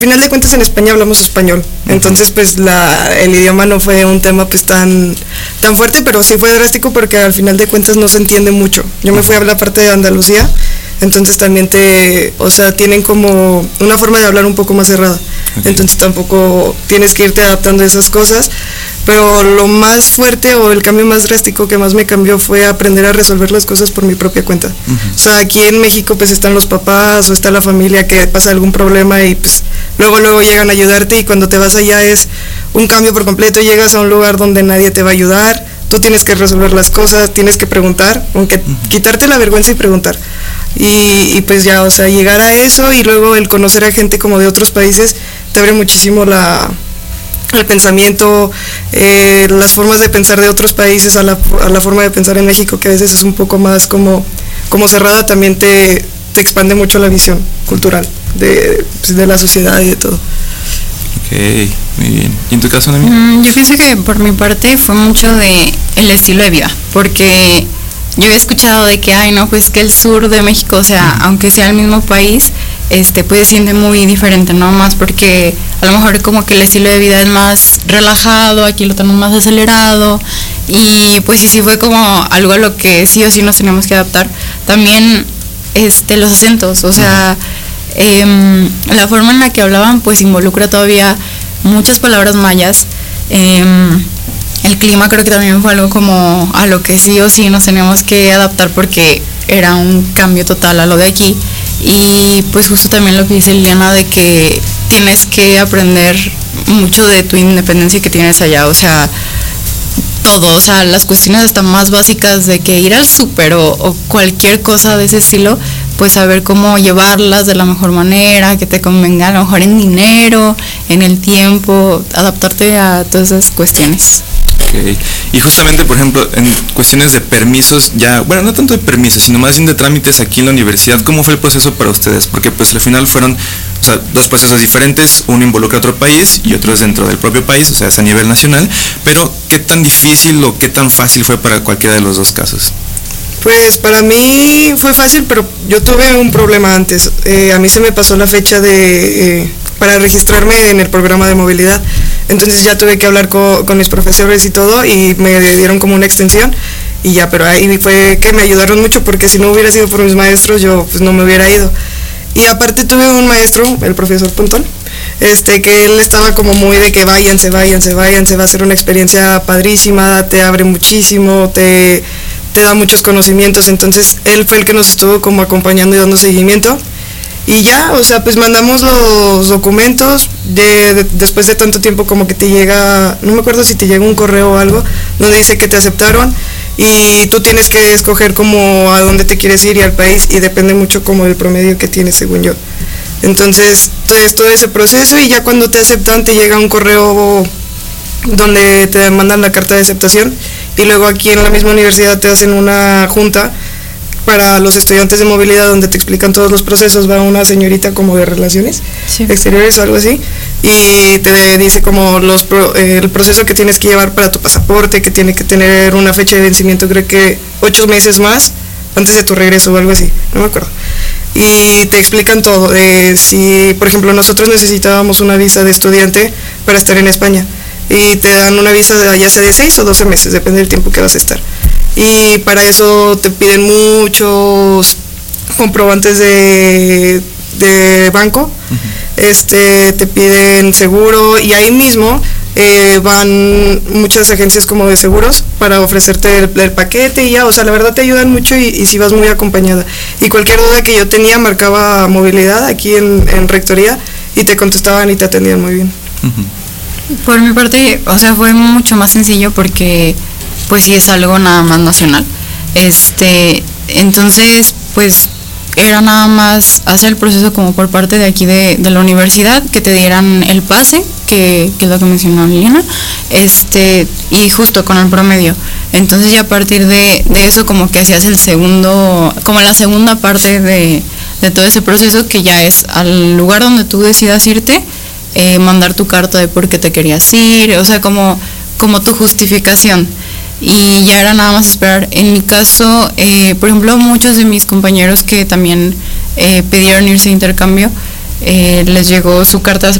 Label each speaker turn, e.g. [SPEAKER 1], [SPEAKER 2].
[SPEAKER 1] final de cuentas en España hablamos español, entonces pues el idioma no fue un tema pues tan fuerte, pero sí fue drástico porque al final de cuentas no se entiende mucho. Yo me fui a la parte de Andalucía, entonces también tienen como una forma de hablar un poco más cerrada, entonces tampoco tienes que irte adaptando a esas cosas, pero lo más fuerte o el cambio más drástico que más me cambió fue aprender a resolver las cosas por mi propia cuenta. O sea, aquí en México pues están los papás o está la familia que pasa algún problema y pues luego llegan a ayudarte, y cuando te vas allá es un cambio por completo, llegas a un lugar donde nadie te va a ayudar, tú tienes que resolver las cosas, tienes que preguntar, aunque quitarte la vergüenza y preguntar. Y pues ya, o sea, llegar a eso y luego el conocer a gente como de otros países te abre muchísimo el pensamiento, las formas de pensar de otros países a la forma de pensar en México, que a veces es un poco más como cerrada, también te expande mucho la visión cultural de la sociedad y de todo.
[SPEAKER 2] Ok, muy bien. ¿Y en tu caso, Noemí?
[SPEAKER 3] Yo pienso que por mi parte fue mucho de el estilo de vida, porque yo había escuchado de que, pues que el sur de México, o sea, aunque sea el mismo país, pues se siente muy diferente, ¿no? Más porque a lo mejor como que el estilo de vida es más relajado, aquí lo tenemos más acelerado, y pues sí fue como algo a lo que sí o sí nos teníamos que adaptar. También los acentos, o sea, la forma en la que hablaban pues involucra todavía muchas palabras mayas. El clima creo que también fue algo como a lo que sí o sí nos teníamos que adaptar porque era un cambio total a lo de aquí. Y pues justo también lo que dice Liliana de que tienes que aprender mucho de tu independencia que tienes allá, o sea, todo, o sea, las cuestiones hasta más básicas de que ir al súper o cualquier cosa de ese estilo, pues saber cómo llevarlas de la mejor manera, que te convenga a lo mejor en dinero, en el tiempo, adaptarte a todas esas cuestiones.
[SPEAKER 2] Okay. Y justamente, por ejemplo, en cuestiones de permisos, bueno, no tanto de permisos, sino más bien de trámites aquí en la universidad, ¿cómo fue el proceso para ustedes? Porque pues al final fueron, o sea, dos procesos diferentes, uno involucra a otro país y otro es dentro del propio país, o sea, es a nivel nacional, pero ¿qué tan difícil o qué tan fácil fue para cualquiera de los dos casos?
[SPEAKER 1] Pues para mí fue fácil, pero yo tuve un problema antes. A mí se me pasó la fecha para registrarme en el programa de movilidad. Entonces ya tuve que hablar con mis profesores y todo, y me dieron como una extensión y ya, pero ahí fue que me ayudaron mucho, porque si no hubiera sido por mis maestros yo pues no me hubiera ido. Y aparte tuve un maestro, el profesor Pontón, que él estaba como muy de que váyanse, va a ser una experiencia padrísima, te abre muchísimo, te da muchos conocimientos. Entonces él fue el que nos estuvo como acompañando y dando seguimiento. Y ya, o sea, pues mandamos los documentos, después de tanto tiempo como que te llega, no me acuerdo si te llega un correo o algo, donde dice que te aceptaron, y tú tienes que escoger como a dónde te quieres ir y al país, y depende mucho como del promedio que tienes, según yo. Entonces, todo ese proceso, y ya cuando te aceptan te llega un correo donde te mandan la carta de aceptación, y luego aquí en la misma universidad te hacen una junta para los estudiantes de movilidad donde te explican todos los procesos. Va una señorita como de relaciones exteriores o algo así, y te dice como el proceso que tienes que llevar para tu pasaporte, que tiene que tener una fecha de vencimiento, creo que 8 meses más antes de tu regreso o algo así, no me acuerdo. Y te explican todo, si por ejemplo nosotros necesitábamos una visa de estudiante para estar en España, y te dan una visa ya sea de 6 o 12 meses, depende del tiempo que vas a estar. Y para eso te piden muchos comprobantes de banco, te piden seguro, y ahí mismo van muchas agencias como de seguros para ofrecerte el paquete, y ya, o sea, la verdad te ayudan mucho, y si vas muy acompañada. Y cualquier duda que yo tenía marcaba movilidad aquí en rectoría, y te contestaban y te atendían muy bien.
[SPEAKER 3] Por mi parte, o sea, fue mucho más sencillo porque pues sí es algo nada más nacional. Entonces, pues era nada más hacer el proceso como por parte de aquí de la universidad, que te dieran el pase, que es lo que mencionó Liliana, y justo con el promedio. Entonces ya a partir de eso como que hacías la segunda parte de todo ese proceso, que ya es al lugar donde tú decidas irte, mandar tu carta de por qué te querías ir, o sea, como tu justificación. Y ya era nada más esperar. En mi caso, por ejemplo, muchos de mis compañeros que también pidieron irse de intercambio, les llegó su carta